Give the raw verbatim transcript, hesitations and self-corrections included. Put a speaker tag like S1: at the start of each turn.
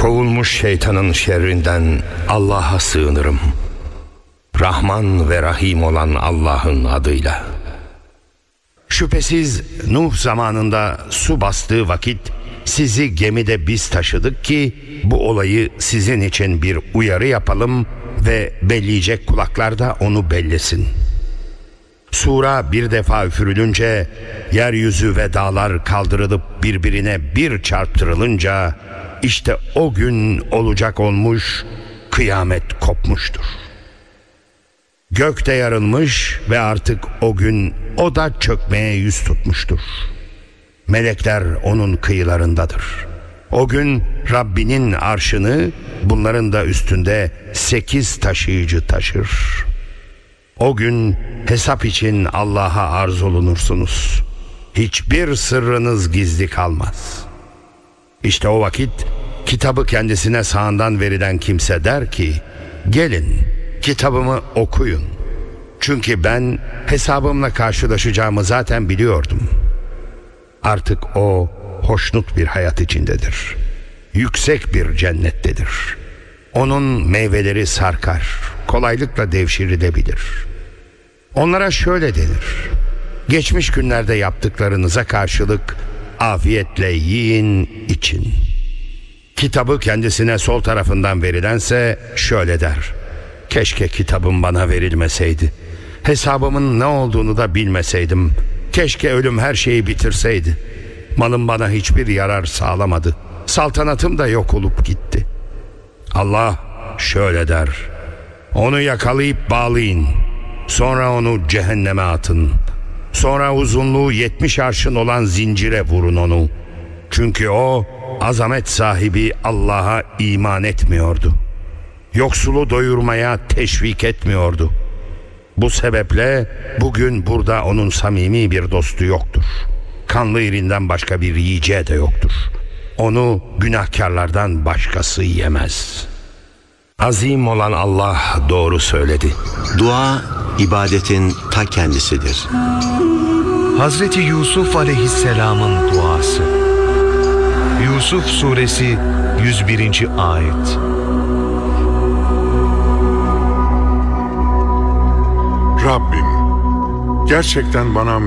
S1: Kovulmuş şeytanın şerrinden Allah'a sığınırım. Rahman ve Rahim olan Allah'ın adıyla. Şüphesiz Nuh zamanında su bastığı vakit sizi gemide biz taşıdık ki bu olayı sizin için bir uyarı yapalım ve belleyecek kulaklar da onu bellesin. Sura bir defa üfürülünce yeryüzü ve dağlar kaldırılıp birbirine bir çarptırılınca işte o gün olacak olmuş, kıyamet kopmuştur. Gök de yarılmış ve artık o gün o da çökmeye yüz tutmuştur. Melekler onun kıyılarındadır. O gün Rabbinin arşını, bunların da üstünde sekiz taşıyıcı taşır. O gün hesap için Allah'a arz olunursunuz. Hiçbir sırrınız gizli kalmaz. İşte o vakit kitabı kendisine sağından verilen kimse der ki, gelin kitabımı okuyun. Çünkü ben hesabımla karşılaşacağımı zaten biliyordum. Artık o hoşnut bir hayat içindedir. Yüksek bir cennettedir. Onun meyveleri sarkar, kolaylıkla devşirilebilir. Onlara şöyle denir: geçmiş günlerde yaptıklarınıza karşılık afiyetle yiyin, için. Kitabı kendisine sol tarafından verilense şöyle der: keşke kitabım bana verilmeseydi. Hesabımın ne olduğunu da bilmeseydim. Keşke ölüm her şeyi bitirseydi. Malım bana hiçbir yarar sağlamadı. Saltanatım da yok olup gitti. Allah şöyle der: onu yakalayıp bağlayın. Sonra onu cehenneme atın. Sonra uzunluğu yetmiş arşın olan zincire vurun onu. Çünkü o azamet sahibi Allah'a iman etmiyordu. Yoksulu doyurmaya teşvik etmiyordu. Bu sebeple bugün burada onun samimi bir dostu yoktur. Kanlı irinden başka bir yiyeceği de yoktur. Onu günahkarlardan başkası yemez. Azim olan Allah doğru söyledi.
S2: Dua, ibadetin ta kendisidir.
S3: Hazreti Yusuf Aleyhisselam'ın duası. Yusuf Suresi yüz birinci ayet.
S4: Rabbim, gerçekten bana